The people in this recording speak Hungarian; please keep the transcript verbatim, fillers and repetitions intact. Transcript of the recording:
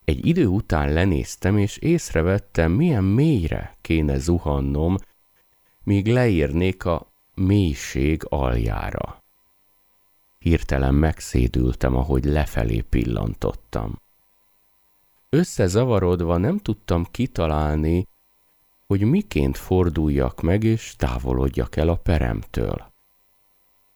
Egy idő után lenéztem, és észrevettem, milyen mélyre kéne zuhannom, míg leérnék a mélység aljára. Hirtelen megszédültem, ahogy lefelé pillantottam. Összezavarodva nem tudtam kitalálni, hogy miként forduljak meg és távolodjak el a peremtől.